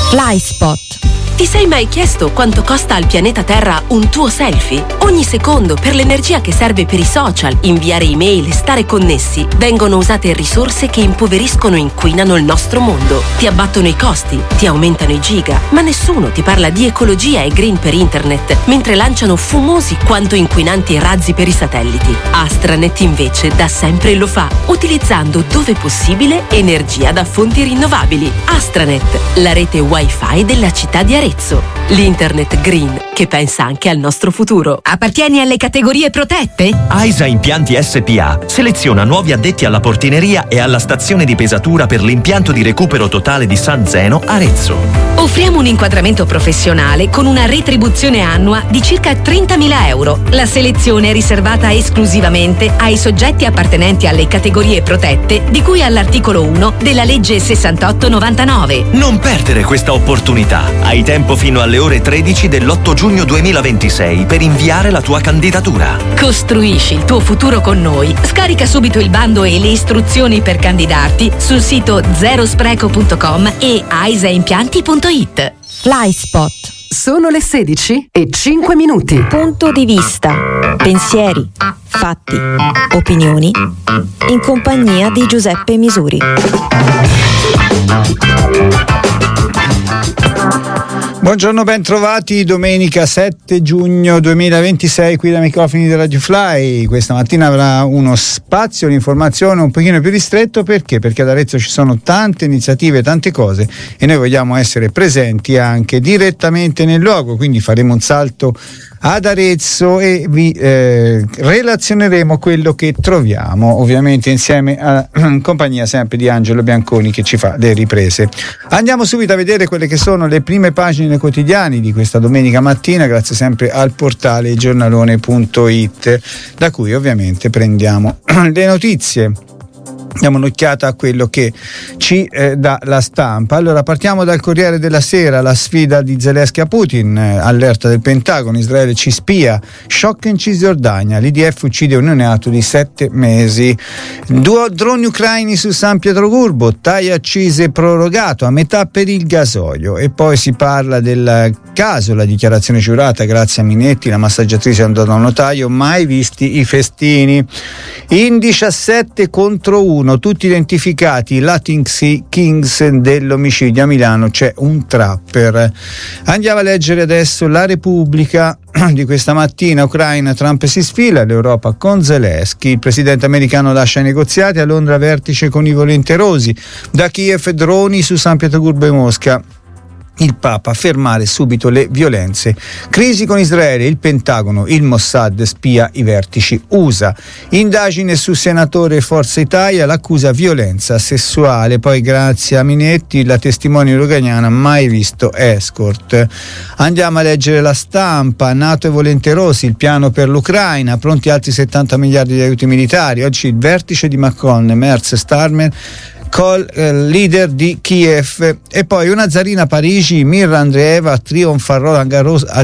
Flyspot. Ti sei mai chiesto quanto costa al pianeta Terra un tuo selfie? Ogni secondo, per l'energia che serve per i social, inviare email e stare connessi, vengono usate risorse che impoveriscono e inquinano il nostro mondo. Ti abbattono i costi, ti aumentano i giga, ma nessuno ti parla di ecologia e green per internet, mentre lanciano fumosi quanto inquinanti razzi per i satelliti. Astranet invece da sempre lo fa, utilizzando dove possibile energia da fonti rinnovabili. Astranet, la rete wifi della città di Arezzo. L'internet green che pensa anche al nostro futuro. Appartieni alle categorie protette? AISA Impianti SPA seleziona nuovi addetti alla portineria e alla stazione di pesatura per l'impianto di recupero totale di San Zeno, Arezzo. Offriamo un inquadramento professionale con una retribuzione annua di circa 30.000 euro. La selezione è riservata esclusivamente ai soggetti appartenenti alle categorie protette di cui all'articolo 1 della legge 6899. Non perdere questa opportunità. Hai tempo fino alle ore 13 dell'8 giugno 2026 per inviare la tua candidatura. Costruisci il tuo futuro con noi. Scarica subito il bando e le istruzioni per candidarti sul sito zerospreco.com e aisaimpianti.it. Flyspot. Sono le 16:05. Punto di vista, pensieri, fatti, opinioni, in compagnia di Giuseppe Misuri. Buongiorno, ben trovati. Domenica 7 giugno 2026 qui dai microfoni di Radio Fly. Questa mattina avrà uno spazio di informazione un pochino più ristretto. Perché? Perché ad Arezzo ci sono tante iniziative, tante cose e noi vogliamo essere presenti anche direttamente nel luogo, quindi faremo un salto ad Arezzo e vi relazioneremo quello che troviamo, ovviamente insieme a compagnia sempre di Angelo Bianconi che ci fa le riprese. Andiamo subito a vedere quelle che sono le prime pagine quotidiani di questa domenica mattina, grazie sempre al portale giornalone.it, da cui ovviamente prendiamo le notizie. Diamo un'occhiata a quello che ci dà la stampa. Allora partiamo dal Corriere della Sera, la sfida di Zelensky a Putin, allerta del Pentagono, Israele ci spia, shock in Cisgiordania, l'IDF uccide un neonato di 7 mesi, droni ucraini su San Pietroburgo, taglio accise prorogato a metà per il gasolio, e poi si parla del caso, la dichiarazione giurata grazie a Minetti, la massaggiatrice è andata a un notaio, mai visti i festini. In 17 contro 1, tutti identificati, Latin Kings dell'omicidio a Milano, c'è un trapper. Andiamo a leggere adesso la Repubblica di questa mattina. Ucraina, Trump si sfila, l'Europa con Zelensky, il presidente americano lascia i negoziati, a Londra vertice con i volenterosi, da Kiev droni su San Pietroburgo e Mosca. Il Papa, fermare subito le violenze. Crisi con Israele, il Pentagono, il Mossad spia i vertici USA. Indagine su senatore Forza Italia, l'accusa violenza sessuale. Poi grazie a Minetti, la testimone ucrainiana mai visto escort. Andiamo a leggere la Stampa. NATO e volenterosi, il piano per l'Ucraina, pronti altri 70 miliardi di aiuti militari. Oggi il vertice di Macron, Merz e Starmer, col leader di Kiev. E poi una zarina a Parigi, Mirra Andreeva trionfa a Roland Garros a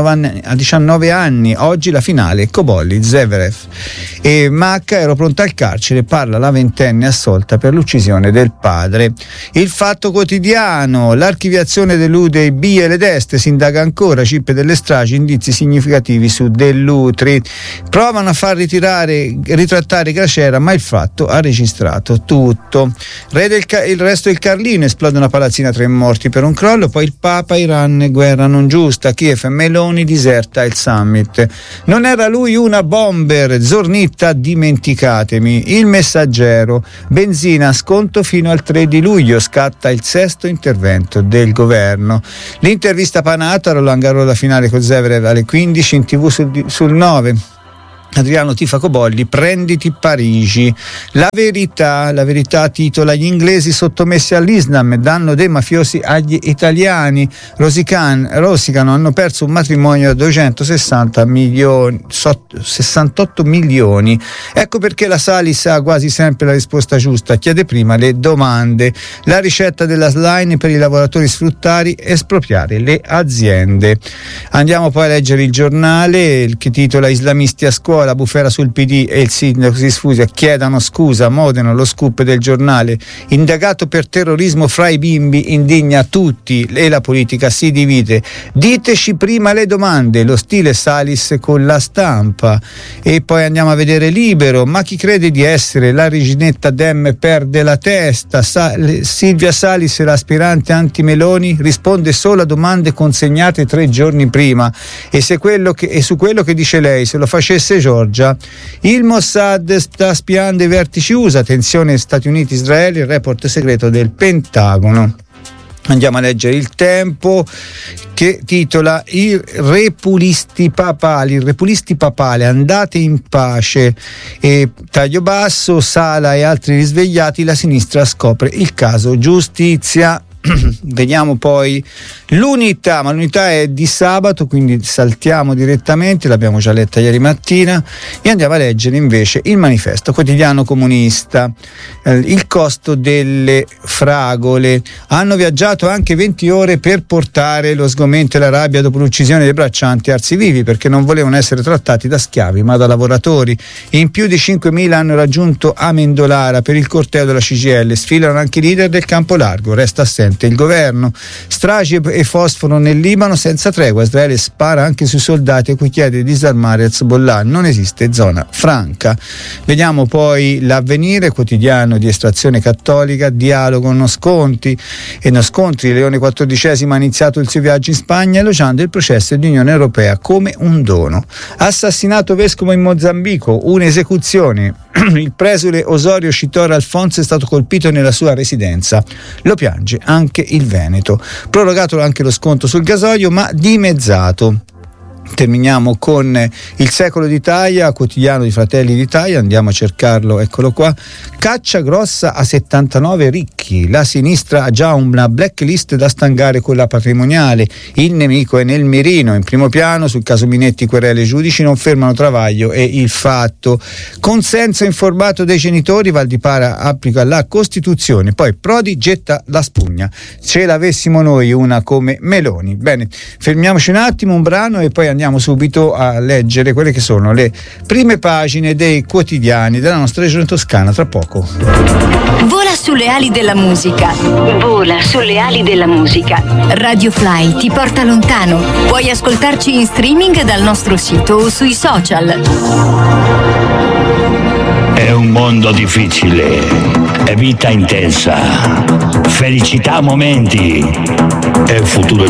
19 anni, oggi la finale Cobolli Zverev. E Macca, ero pronta al carcere, parla la ventenne assolta per l'uccisione del padre. Il Fatto Quotidiano, l'archiviazione delude i B e le destre, si indaga ancora, cippe delle stragi, indizi significativi su Dell'Utri, provano a far ritrattare Cracera, ma il fatto ha registrato tutto. Il resto del Carlino, esplode una palazzina, 3 morti per un crollo. Poi il Papa, Iran, guerra non giusta, Kiev, Meloni diserta il summit, non era lui una bomber, Zornitta dimenticatemi. Il Messaggero, benzina sconto fino al 3 di luglio, scatta il 6º intervento del governo. L'intervista Panatta, Roland Garros la finale con Zverev alle 15 in TV sul 9. Adriano tifa Cobolli, prenditi Parigi. La verità titola: gli inglesi sottomessi all'Islam, danno dei mafiosi agli italiani. Rosicano, hanno perso un matrimonio da 268 milioni. Ecco perché la Salis ha quasi sempre la risposta giusta, chiede prima le domande. La ricetta della Slime per i lavoratori sfruttati, espropriare le aziende. Andiamo poi a leggere il Giornale che titola: islamisti a scuola, scuola, bufera sul PD e il sindaco si sfusa, chiedano scusa, Modena, lo scoop del giornale, indagato per terrorismo fra i bimbi, indigna tutti e la politica si divide, diteci prima le domande, lo stile Salis con la Stampa. E poi andiamo a vedere Libero, ma chi crede di essere la reginetta Dem perde la testa, Silvia Salis, l'aspirante anti-Meloni, risponde solo a domande consegnate 3 giorni prima e su quello che dice lei, se lo facesse Giorgia. Il Mossad sta spiando i vertici USA, tensione Stati Uniti-Israele, il report segreto del Pentagono. Andiamo a leggere Il Tempo, che titola I repulisti papali, andate in pace. E taglio basso, Sala e altri risvegliati, la sinistra scopre il caso giustizia. Vediamo poi l'Unità, ma l'Unità è di sabato, quindi saltiamo direttamente, l'abbiamo già letta ieri mattina, e andiamo a leggere invece Il Manifesto, quotidiano comunista. Il costo delle fragole. Hanno viaggiato anche 20 ore per portare lo sgomento e la rabbia dopo l'uccisione dei braccianti arsi vivi, perché non volevano essere trattati da schiavi ma da lavoratori. In più di 5.000 hanno raggiunto Amendolara per il corteo della CGIL, sfilano anche i leader del campo largo, resta assente il governo. Stragi e fosforo nel Libano senza tregua, Israele spara anche sui soldati a cui chiede di disarmare Hezbollah, non esiste zona franca. Vediamo poi l'Avvenire, quotidiano di estrazione cattolica, dialogo non scontri. Leone XIV ha iniziato il suo viaggio in Spagna elogiando il processo di Unione Europea come un dono. Assassinato vescovo in Mozambico, un'esecuzione. Il presule Osorio Citor Alfonso è stato colpito nella sua residenza, lo piange anche il Veneto. Prorogato anche lo sconto sul gasolio, ma dimezzato. Terminiamo con Il Secolo d'Italia, quotidiano di Fratelli d'Italia, andiamo a cercarlo, eccolo qua. Caccia grossa a 79 ricchi, la sinistra ha già una blacklist da stangare con la patrimoniale, il nemico è nel mirino, in primo piano sul caso Minetti querele giudici non fermano Travaglio e Il Fatto. Consenso informato dei genitori, Valdipara applica la Costituzione, poi Prodi getta la spugna, ce l'avessimo noi una come Meloni. Bene, fermiamoci un attimo, un brano e poi andiamo subito a leggere quelle che sono le prime pagine dei quotidiani della nostra regione toscana, tra poco. Vola sulle ali della musica. Vola sulle ali della musica. Radio Fly ti porta lontano. Puoi ascoltarci in streaming dal nostro sito o sui social. È un mondo difficile, è vita intensa, felicità a momenti, è futuro